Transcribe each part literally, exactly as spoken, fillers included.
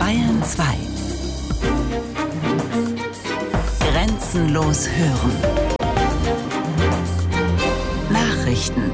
Bayern zwei. Grenzenlos hören. Nachrichten.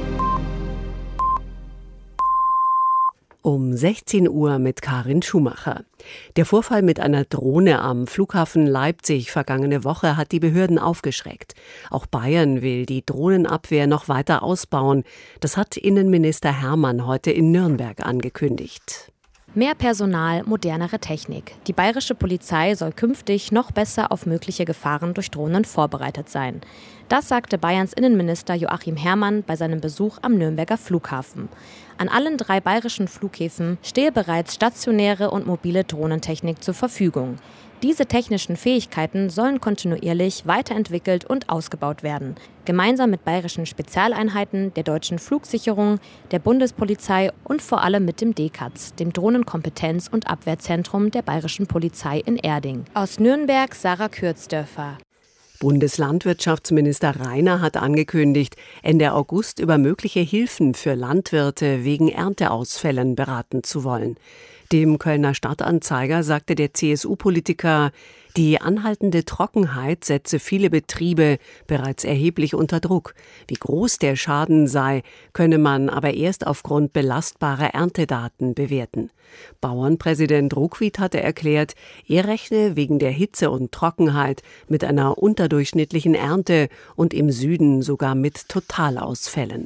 Um sechzehn Uhr mit Karin Schumacher. Der Vorfall mit einer Drohne am Flughafen Leipzig vergangene Woche hat die Behörden aufgeschreckt. Auch Bayern will die Drohnenabwehr noch weiter ausbauen. Das hat Innenminister Hermann heute in Nürnberg angekündigt. Mehr Personal, modernere Technik. Die bayerische Polizei soll künftig noch besser auf mögliche Gefahren durch Drohnen vorbereitet sein. Das sagte Bayerns Innenminister Joachim Herrmann bei seinem Besuch am Nürnberger Flughafen. An allen drei bayerischen Flughäfen stehe bereits stationäre und mobile Drohnentechnik zur Verfügung. Diese technischen Fähigkeiten sollen kontinuierlich weiterentwickelt und ausgebaut werden. Gemeinsam mit bayerischen Spezialeinheiten, der deutschen Flugsicherung, der Bundespolizei und vor allem mit dem D K A Z, dem Drohnenkompetenz- und Abwehrzentrum der bayerischen Polizei in Erding. Aus Nürnberg Sarah Kürzdörfer. Bundeslandwirtschaftsminister Rainer hat angekündigt, Ende August über mögliche Hilfen für Landwirte wegen Ernteausfällen beraten zu wollen. Dem Kölner Stadtanzeiger sagte der C S U-Politiker, die anhaltende Trockenheit setze viele Betriebe bereits erheblich unter Druck. Wie groß der Schaden sei, könne man aber erst aufgrund belastbarer Erntedaten bewerten. Bauernpräsident Ruckwied hatte erklärt, er rechne wegen der Hitze und Trockenheit mit einer unterdurchschnittlichen Ernte und im Süden sogar mit Totalausfällen.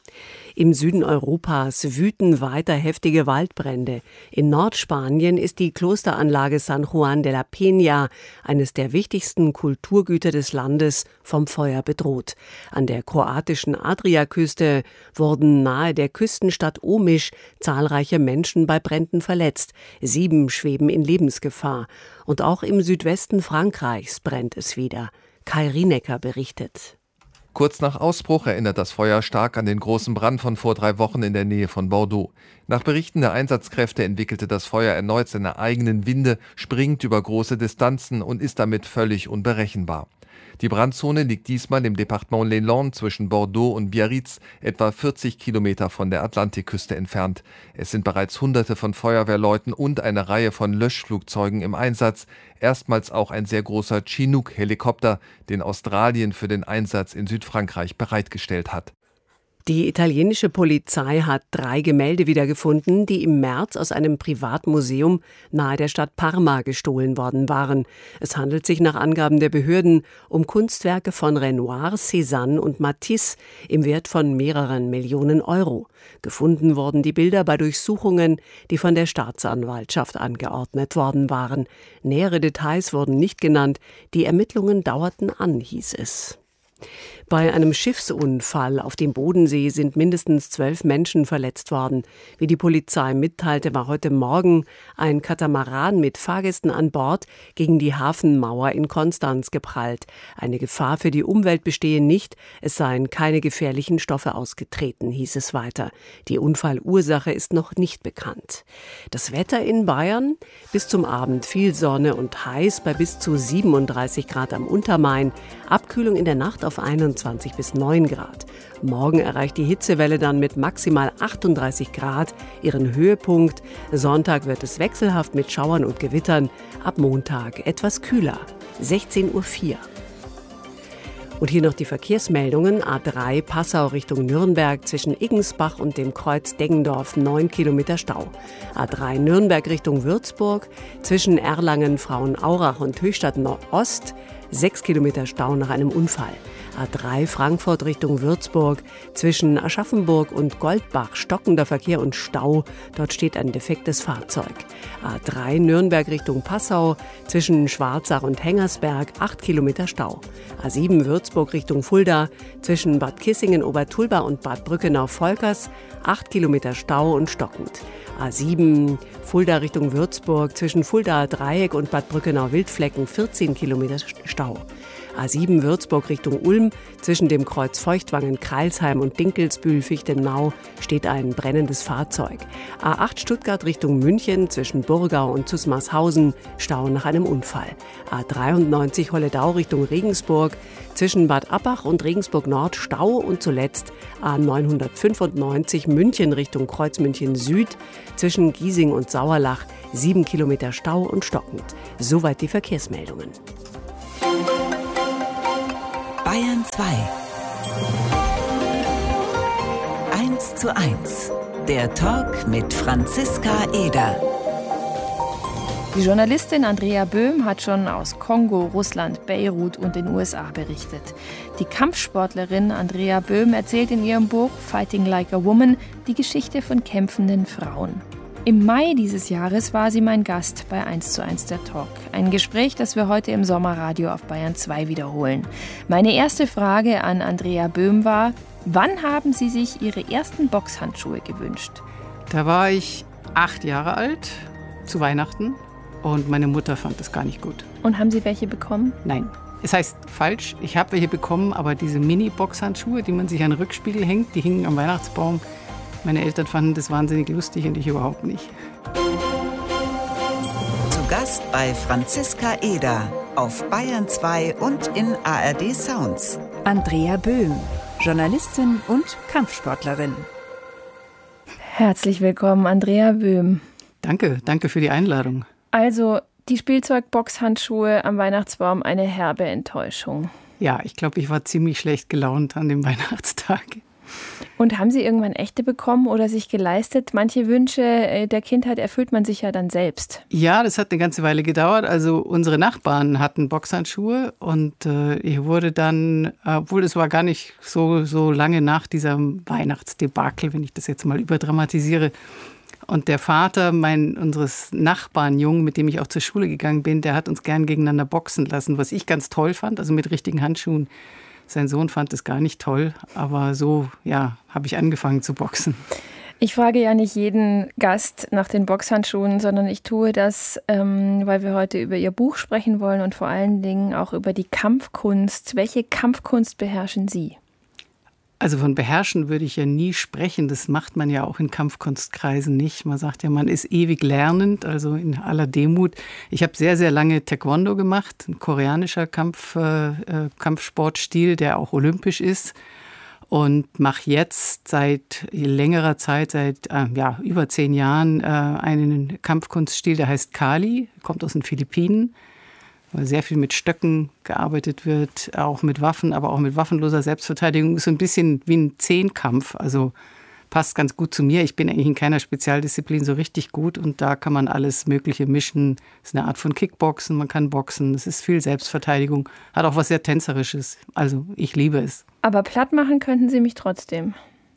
Im Süden Europas wüten weiter heftige Waldbrände. In Nordspanien ist die Klosteranlage San Juan de la Peña, eines der wichtigsten Kulturgüter des Landes, vom Feuer bedroht. An der kroatischen Adriaküste wurden nahe der Küstenstadt Omiš zahlreiche Menschen bei Bränden verletzt. Sieben schweben in Lebensgefahr. Und auch im Südwesten Frankreichs brennt es wieder. Kai Rienecker berichtet. Kurz nach Ausbruch erinnert das Feuer stark an den großen Brand von vor drei Wochen in der Nähe von Bordeaux. Nach Berichten der Einsatzkräfte entwickelte das Feuer erneut seine eigenen Winde, springt über große Distanzen und ist damit völlig unberechenbar. Die Brandzone liegt diesmal im Departement Les Landes zwischen Bordeaux und Biarritz, etwa vierzig Kilometer von der Atlantikküste entfernt. Es sind bereits Hunderte von Feuerwehrleuten und eine Reihe von Löschflugzeugen im Einsatz. Erstmals auch ein sehr großer Chinook-Helikopter, den Australien für den Einsatz in Südfrankreich bereitgestellt hat. Die italienische Polizei hat drei Gemälde wiedergefunden, die im März aus einem Privatmuseum nahe der Stadt Parma gestohlen worden waren. Es handelt sich nach Angaben der Behörden um Kunstwerke von Renoir, Cézanne und Matisse im Wert von mehreren Millionen Euro. Gefunden wurden die Bilder bei Durchsuchungen, die von der Staatsanwaltschaft angeordnet worden waren. Nähere Details wurden nicht genannt. Die Ermittlungen dauerten an, hieß es. Bei einem Schiffsunfall auf dem Bodensee sind mindestens zwölf Menschen verletzt worden. Wie die Polizei mitteilte, war heute Morgen ein Katamaran mit Fahrgästen an Bord gegen die Hafenmauer in Konstanz geprallt. Eine Gefahr für die Umwelt bestehe nicht, es seien keine gefährlichen Stoffe ausgetreten, hieß es weiter. Die Unfallursache ist noch nicht bekannt. Das Wetter in Bayern: bis zum Abend viel Sonne und heiß bei bis zu siebenunddreißig Grad am Untermain, Abkühlung in der Nacht auf einundzwanzig bis neun Grad. Morgen erreicht die Hitzewelle dann mit maximal achtunddreißig Grad ihren Höhepunkt. Sonntag wird es wechselhaft mit Schauern und Gewittern. Ab Montag etwas kühler. sechzehn Uhr vier. Und hier noch die Verkehrsmeldungen. A drei Passau Richtung Nürnberg zwischen Iggensbach und dem Kreuz Deggendorf neun Kilometer Stau. A drei Nürnberg Richtung Würzburg zwischen Erlangen, Frauenaurach und Höchstadt Nordost sechs Kilometer Stau nach einem Unfall. A drei Frankfurt Richtung Würzburg zwischen Aschaffenburg und Goldbach stockender Verkehr und Stau. Dort steht ein defektes Fahrzeug. A drei Nürnberg Richtung Passau zwischen Schwarzach und Hengersberg acht Kilometer Stau. A sieben Würzburg Richtung Fulda zwischen Bad Kissingen, Obertulba und Bad Brückenau-Volkers acht Kilometer Stau und stockend. A sieben Fulda Richtung Würzburg zwischen Fuldaer Dreieck und Bad Brückenau-Wildflecken vierzehn Kilometer Stau. A sieben Würzburg Richtung Ulm zwischen dem Kreuz Feuchtwangen-Kreilsheim und Dinkelsbühl-Fichtenau steht ein brennendes Fahrzeug. A acht Stuttgart Richtung München zwischen Burgau und Zusmarshausen Stau nach einem Unfall. A dreiundneunzig Holledau Richtung Regensburg zwischen Bad Abbach und Regensburg Nord Stau und zuletzt A neunhundertfünfundneunzig München Richtung Kreuz München Süd zwischen Giesing und Sauerlach Sieben Kilometer Stau und stockend. Soweit die Verkehrsmeldungen. Bayern zwei. eins zu eins. Der Talk mit Franziska Eder. Die Journalistin Andrea Böhm hat schon aus Kongo, Russland, Beirut und den U S A berichtet. Die Kampfsportlerin Andrea Böhm erzählt in ihrem Buch Fighting Like a Woman die Geschichte von kämpfenden Frauen. Im Mai dieses Jahres war sie mein Gast bei eins zu eins der Talk. Ein Gespräch, das wir heute im Sommerradio auf Bayern zwei wiederholen. Meine erste Frage an Andrea Böhm war: Wann haben Sie sich Ihre ersten Boxhandschuhe gewünscht? Da war ich acht Jahre alt, zu Weihnachten. Und meine Mutter fand das gar nicht gut. Und haben Sie welche bekommen? Nein. Es heißt falsch, ich habe welche bekommen, aber diese Mini-Boxhandschuhe, die man sich an den Rückspiegel hängt, die hingen am Weihnachtsbaum. Meine Eltern fanden das wahnsinnig lustig und ich überhaupt nicht. Zu Gast bei Franziska Eder auf Bayern zwei und in A R D Sounds. Andrea Böhm, Journalistin und Kampfsportlerin. Herzlich willkommen, Andrea Böhm. Danke, danke für die Einladung. Also, die Spielzeug-Boxhandschuhe am Weihnachtsbaum, eine herbe Enttäuschung. Ja, ich glaube, ich war ziemlich schlecht gelaunt an dem Weihnachtstag. Und haben Sie irgendwann echte bekommen oder sich geleistet? Manche Wünsche der Kindheit erfüllt man sich ja dann selbst. Ja, das hat eine ganze Weile gedauert. Also unsere Nachbarn hatten Boxhandschuhe und äh, ich wurde dann, obwohl es war gar nicht so, so lange nach diesem Weihnachtsdebakel, wenn ich das jetzt mal überdramatisiere. Und der Vater mein, unseres Nachbarn, Jungen, mit dem ich auch zur Schule gegangen bin, der hat uns gern gegeneinander boxen lassen, was ich ganz toll fand, also mit richtigen Handschuhen. Sein Sohn fand es gar nicht toll, aber so, ja, habe ich angefangen zu boxen. Ich frage ja nicht jeden Gast nach den Boxhandschuhen, sondern ich tue das, ähm, weil wir heute über Ihr Buch sprechen wollen und vor allen Dingen auch über die Kampfkunst. Welche Kampfkunst beherrschen Sie? Also von beherrschen würde ich ja nie sprechen. Das macht man ja auch in Kampfkunstkreisen nicht. Man sagt ja, man ist ewig lernend, also in aller Demut. Ich habe sehr, sehr lange Taekwondo gemacht, ein koreanischer Kampf, äh, Kampfsportstil, der auch olympisch ist. Und mache jetzt seit längerer Zeit, seit äh, ja, über zehn Jahren, äh, einen Kampfkunststil, der heißt Kali, kommt aus den Philippinen. Weil sehr viel mit Stöcken gearbeitet wird, auch mit Waffen, aber auch mit waffenloser Selbstverteidigung. Ist so ein bisschen wie ein Zehnkampf, also passt ganz gut zu mir. Ich bin eigentlich in keiner Spezialdisziplin so richtig gut und da kann man alles Mögliche mischen. Es ist eine Art von Kickboxen, man kann boxen, es ist viel Selbstverteidigung, hat auch was sehr Tänzerisches. Also ich liebe es. Aber platt machen könnten Sie mich trotzdem?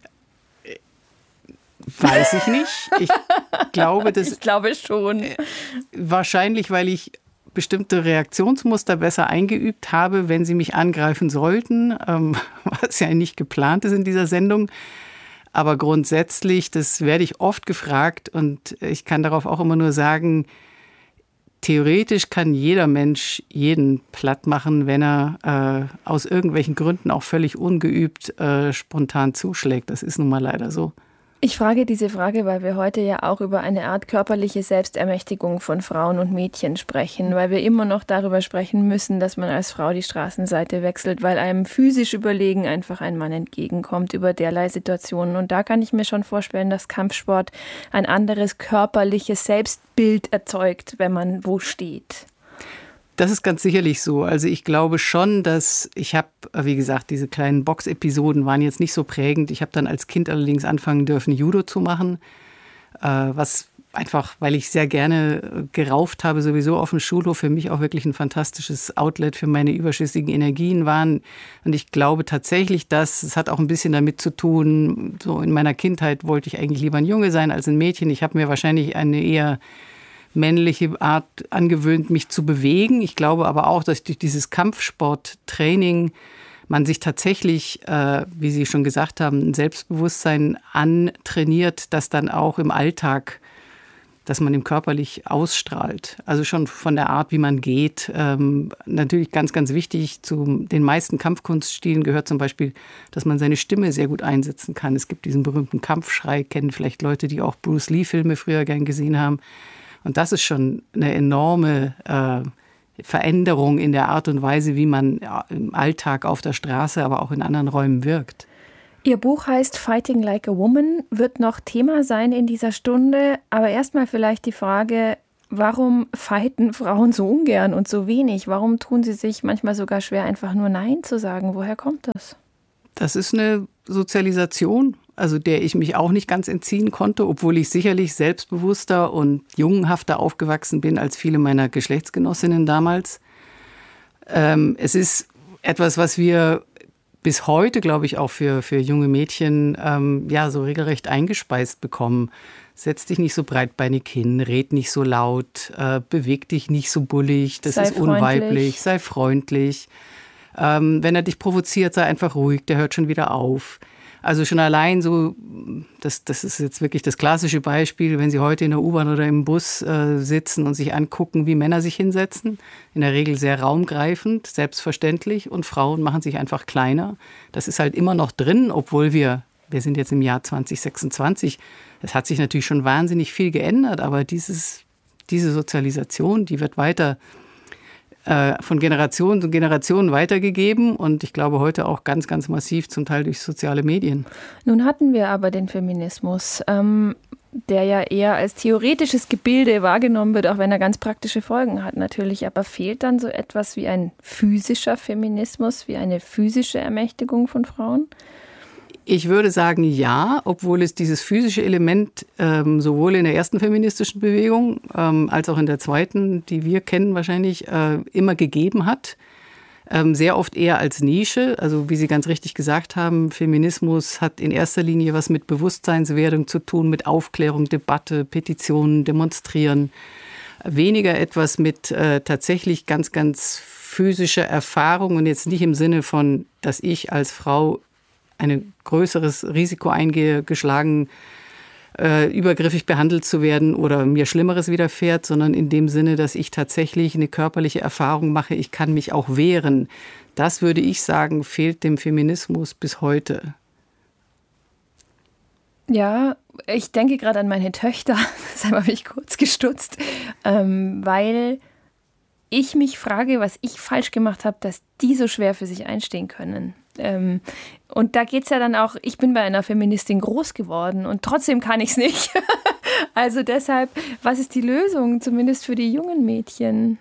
Weiß ich nicht. Ich glaube, das ich glaube schon. Wahrscheinlich, weil ich bestimmte Reaktionsmuster besser eingeübt habe, wenn sie mich angreifen sollten, ähm, was ja nicht geplant ist in dieser Sendung. Aber grundsätzlich, das werde ich oft gefragt und ich kann darauf auch immer nur sagen, theoretisch kann jeder Mensch jeden platt machen, wenn er äh, aus irgendwelchen Gründen auch völlig ungeübt äh, spontan zuschlägt. Das ist nun mal leider so. Ich frage diese Frage, weil wir heute ja auch über eine Art körperliche Selbstermächtigung von Frauen und Mädchen sprechen, weil wir immer noch darüber sprechen müssen, dass man als Frau die Straßenseite wechselt, weil einem physisch überlegen einfach ein Mann entgegenkommt über derlei Situationen. Und da kann ich mir schon vorstellen, dass Kampfsport ein anderes körperliches Selbstbild erzeugt, wenn man wo steht. Das ist ganz sicherlich so. Also ich glaube schon, dass ich habe, wie gesagt, diese kleinen Box-Episoden waren jetzt nicht so prägend. Ich habe dann als Kind allerdings anfangen dürfen, Judo zu machen, was einfach, weil ich sehr gerne gerauft habe, sowieso auf dem Schulhof, für mich auch wirklich ein fantastisches Outlet für meine überschüssigen Energien waren. Und ich glaube tatsächlich, dass es hat auch ein bisschen damit zu tun, so in meiner Kindheit wollte ich eigentlich lieber ein Junge sein als ein Mädchen. Ich habe mir wahrscheinlich eine eher männliche Art angewöhnt, mich zu bewegen. Ich glaube aber auch, dass durch dieses Kampfsporttraining man sich tatsächlich, äh, wie Sie schon gesagt haben, ein Selbstbewusstsein antrainiert, das dann auch im Alltag, dass man ihm körperlich ausstrahlt. Also schon von der Art, wie man geht. Ähm, natürlich ganz, ganz wichtig, zu den meisten Kampfkunststilen gehört zum Beispiel, dass man seine Stimme sehr gut einsetzen kann. Es gibt diesen berühmten Kampfschrei, kennen vielleicht Leute, die auch Bruce Lee-Filme früher gern gesehen haben. Und das ist schon eine enorme äh, Veränderung in der Art und Weise, wie man im Alltag auf der Straße, aber auch in anderen Räumen wirkt. Ihr Buch heißt Fighting Like a Woman, wird noch Thema sein in dieser Stunde. Aber erstmal vielleicht die Frage, Warum fighten Frauen so ungern und so wenig? Warum tun sie sich manchmal sogar schwer, einfach nur Nein zu sagen? Woher kommt das? Das ist eine Sozialisation, also der ich mich auch nicht ganz entziehen konnte, obwohl ich sicherlich selbstbewusster und jungenhafter aufgewachsen bin als viele meiner Geschlechtsgenossinnen damals. Ähm, es ist etwas, was wir bis heute, glaube ich, auch für, für junge Mädchen ähm, ja, so regelrecht eingespeist bekommen. Setz dich nicht so breitbeinig hin, red nicht so laut, äh, beweg dich nicht so bullig, das sei ist freundlich. unweiblich, sei freundlich. Ähm, wenn er dich provoziert, sei einfach ruhig, der hört schon wieder auf. Also schon allein so, das, das ist jetzt wirklich das klassische Beispiel, wenn Sie heute in der U-Bahn oder im Bus äh, sitzen und sich angucken, wie Männer sich hinsetzen. In der Regel sehr raumgreifend, selbstverständlich. Und Frauen machen sich einfach kleiner. Das ist halt immer noch drin, obwohl wir, wir sind jetzt im Jahr zwanzig sechsundzwanzig. Es hat sich natürlich schon wahnsinnig viel geändert, aber dieses, diese Sozialisation, die wird weiter von Generation zu Generation weitergegeben und ich glaube heute auch ganz, ganz massiv zum Teil durch soziale Medien. Nun hatten wir aber den Feminismus, ähm, der ja eher als theoretisches Gebilde wahrgenommen wird, auch wenn er ganz praktische Folgen hat natürlich. Aber fehlt dann so etwas wie ein physischer Feminismus, wie eine physische Ermächtigung von Frauen? Ich würde sagen, ja, obwohl es dieses physische Element ähm, sowohl in der ersten feministischen Bewegung ähm, als auch in der zweiten, die wir kennen wahrscheinlich, äh, immer gegeben hat. Ähm, sehr oft eher als Nische. Also wie Sie ganz richtig gesagt haben, Feminismus hat in erster Linie was mit Bewusstseinswerdung zu tun, mit Aufklärung, Debatte, Petitionen, Demonstrieren. Weniger etwas mit äh, tatsächlich ganz, ganz physischer Erfahrung und jetzt nicht im Sinne von, dass ich als Frau ein größeres Risiko eingehe, geschlagen, äh, übergriffig behandelt zu werden oder mir Schlimmeres widerfährt, sondern in dem Sinne, dass ich tatsächlich eine körperliche Erfahrung mache, ich kann mich auch wehren. Das würde ich sagen, fehlt dem Feminismus bis heute. Ja, ich denke gerade an meine Töchter, deshalb habe ich kurz gestutzt, ähm, weil ich mich frage, was ich falsch gemacht habe, dass die so schwer für sich einstehen können. Ähm, und da geht es ja dann auch, ich bin bei einer Feministin groß geworden und trotzdem kann ich es nicht. Also deshalb, was ist die Lösung, zumindest für die jungen Mädchen?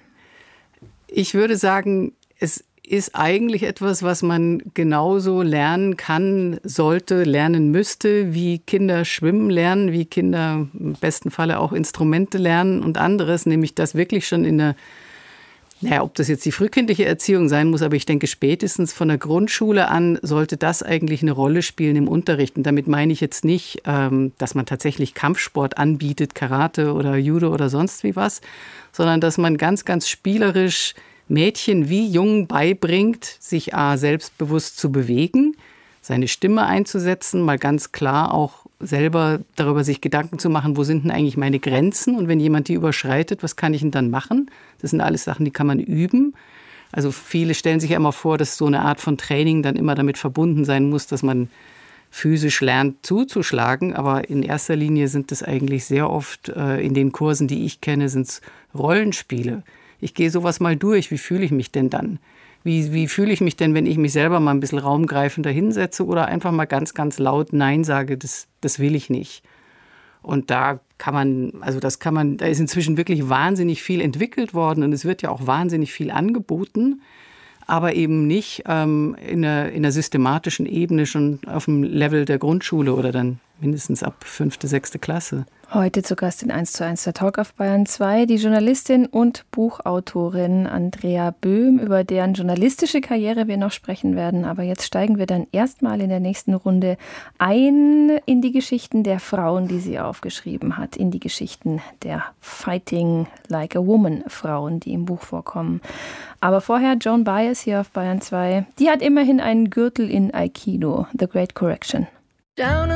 Ich würde sagen, es ist eigentlich etwas, was man genauso lernen kann, sollte, lernen müsste, wie Kinder schwimmen lernen, wie Kinder im besten Falle auch Instrumente lernen und anderes, nämlich das wirklich schon in der Naja, ob das jetzt die frühkindliche Erziehung sein muss, aber ich denke, spätestens von der Grundschule an sollte das eigentlich eine Rolle spielen im Unterricht. Und damit meine ich jetzt nicht, dass man tatsächlich Kampfsport anbietet, Karate oder Judo oder sonst wie was, sondern dass man ganz, ganz spielerisch Mädchen wie Jungen beibringt, sich a, selbstbewusst zu bewegen, seine Stimme einzusetzen, mal ganz klar auch selber darüber sich Gedanken zu machen, wo sind denn eigentlich meine Grenzen und wenn jemand die überschreitet, was kann ich denn dann machen? Das sind alles Sachen, die kann man üben. Also viele stellen sich ja immer vor, dass so eine Art von Training dann immer damit verbunden sein muss, dass man physisch lernt zuzuschlagen, aber in erster Linie sind es eigentlich sehr oft äh, in den Kursen, die ich kenne, sind es Rollenspiele. Ich gehe sowas mal durch, wie fühle ich mich denn dann? Wie, wie fühle ich mich denn, wenn ich mich selber mal ein bisschen raumgreifender hinsetze oder einfach mal ganz, ganz laut Nein sage, das, das will ich nicht. Und da kann man, also das kann man, da ist inzwischen wirklich wahnsinnig viel entwickelt worden und es wird ja auch wahnsinnig viel angeboten, aber eben nicht ähm, in, einer, in einer systematischen Ebene schon auf dem Level der Grundschule oder dann mindestens ab fünfte, sechste Klasse. Heute zu Gast in eins zu eins der Talk auf Bayern zwei, die Journalistin und Buchautorin Andrea Böhm, über deren journalistische Karriere wir noch sprechen werden. Aber jetzt steigen wir dann erstmal in der nächsten Runde ein in die Geschichten der Frauen, die sie aufgeschrieben hat, in die Geschichten der Fighting Like a Woman Frauen, die im Buch vorkommen. Aber vorher Joan Baez hier auf Bayern zwei. Die hat immerhin einen Gürtel in Aikido, The Great Correction. Down